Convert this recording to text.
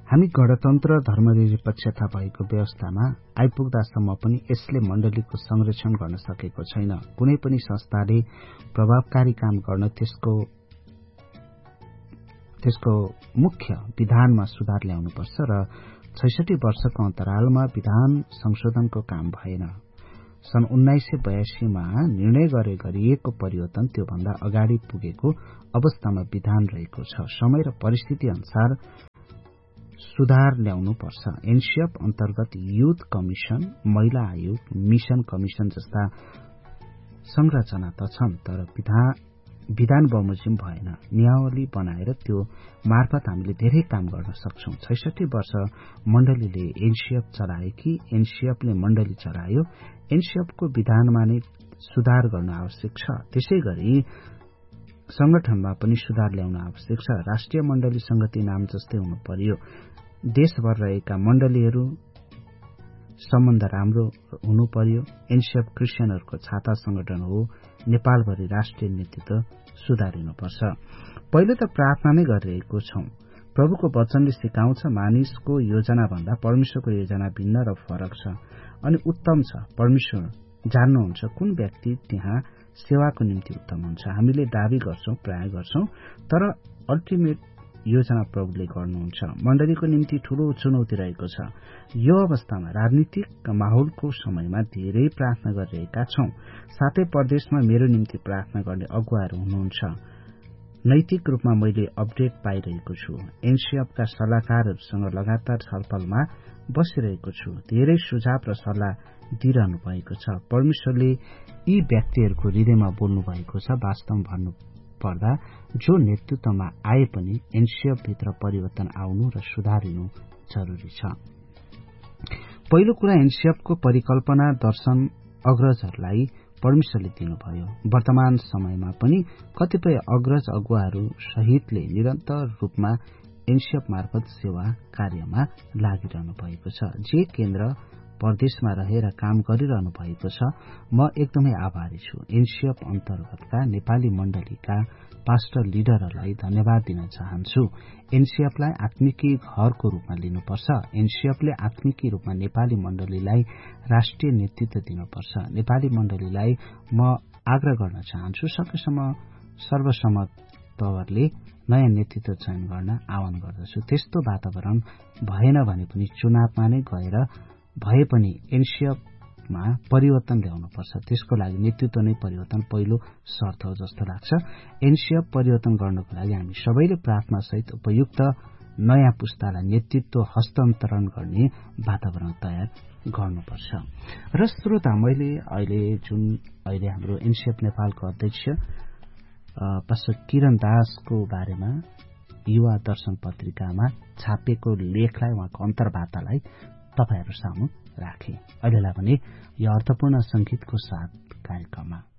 हामी गणतन्त्र धर्मनिरपेक्षता भएको व्यवस्थामा आइपुग्दासम्म पनि यसले मण्डलीको संरक्षण गर्न सकेको छैन। कुनै पनि संस्थाले प्रभावकारी काम गर्न त्यसको मुख्य विधानमा सुधार ल्याउनुपर्छ र 66 वर्षको अन्तरालमा विधान संशोधनको काम भएन। सन् 1982 मा निर्णय गरिएको परिवर्तन त्योभन्दा अगाडि पुगेको अवस्थामा विधान रहेको छ। समय र परिस्थिति अनुसार सुधार ल्याउनु पर्छ। एनसीएफ अन्तर्गत युथ कमिशन, महिला आयोग, मिशन कमिशन जस्ता संरचना त छन्, तर विधान बमोजिम भएन। नियमावली बनाएर त्यो मार्फत हामीले धेरै काम गर्न सक्छौं। 66 वर्ष मण्डलीले एनसीएफ चलाए कि एनसीएफले मण्डली चलायो, एनसीएफको विधानमा नै सुधार गर्न आवश्यक छ। त्यसैगरी संगठनमा पनि सुधार ल्याउन आवश्यक छ। राष्ट्रिय मण्डली संगति नाम जस्तै हुनु पर्यो। देशभर रहेका मण्डलीहरू सम्बन्ध राम्रो हुनु पर्यो। एनसीएफ क्रिश्चियनहरूको छाता संगठन हो। नेपालभरि राष्ट्रिय नेतृत्व सुधारिनुपर्छ। पहिले त प्रार्थना नै गरिरहेको छौं। प्रभुको वचनले सिकाउँछ मानिसको योजना भन्दा परमेश्वरको योजना भिन्न र फरक छ अनि उत्तम छ। परमेश्वर जान्नुहुन्छ कुन व्यक्ति त्यहाँ सेवाको निम्ति उत्तम हुन्छ। हामीले दावी गर्छौं, प्राय गर्छौं, तर अल्टिमेट योजना प्रभुले गर्नुहुन्छ। मण्डलीको निम्ति ठूलो चुनौती रहेको छ। यो अवस्थामा राजनीतिक माहौलको समयमा धेरै प्रार्थना गरिरहेका छौं। साथै प्रदेशमा मेरो निम्ति प्रार्थना गर्ने अगुवाहरू हुनुहुन्छ। नैतिक रूपमा मैले अपडेट पाइरहेको छु। एनसीएफका सल्लाहकारहरूसँग लगातार छलफलमा बसिरहेको छु। धेरै सुझाव र सल्लाह दिइरहनु भएको छ। परमेश्वरले यी व्यक्तिहरूको हृदयमा बोल्नु भएको छ। वास्तवमा भन्नु पर्दा जो नेतृत्वमा आए पनि एनसीएफ भित्र परिवर्तन आउनु र सुधारिनु जरुरी छ। पहिलो कुरा एनसीएफको परिकल्पना दर्शन अग्रजहरूलाई परमेश्वरले दिनुभयो। वर्तमान समयमा पनि कतिपय अग्रज अगुवाहरू सहितले निरन्तर रूपमा एनसीएफ मार्फत सेवा कार्यमा लागिरहनु भएको छ। जे केन्द्र प्रदेशमा रहेर काम गरिरहनु भएको छ, म एकदमै आभारी छु। एनसीएफ अन्तर्गतका नेपाली मण्डलीका पास्टर लिडरहरूलाई धन्यवाद दिन चाहन्छु। एनसीएफलाई आत्मिकी घरको रूपमा लिनुपर्छ। एनसीएफले आत्मिकी रूपमा नेपाली मण्डलीलाई राष्ट्रिय नेतृत्व दिनुपर्छ। नेपाली मण्डलीलाई म आग्रह गर्न चाहन्छु, सकेसम्म सर्वसम्मत तवरले नयाँ नेतृत्व चयन गर्न आह्वान गर्दछु। त्यस्तो वातावरण भएन भने पनि चुनावमा नै गएर भए पनि एनसीएफमा परिवर्तन ल्याउनुपर्छ। त्यसको लागि नेतृत्व नै परिवर्तन पहिलो शर्त हो जस्तो लाग्छ। एनसीएफ परिवर्तन गर्नको लागि हामी सबैले प्रार्थना सहित उपयुक्त नयाँ पुस्तालाई नेतृत्व हस्तान्तरण गर्ने वातावरण तयार गर्नुपर्छ। र श्रोता, मैले अहिले हाम्रो एनसीएफ नेपालको अध्यक्ष पास्टर किरण दासको बारेमा युवा दर्शन पत्रिकामा छापिएको लेखलाई, उहाँको अन्तर्वार्तालाई तपाईहरु सामु राखे। अहिलेलाई भने यो अर्थपूर्ण संगीतको साथ कार्यक्रममा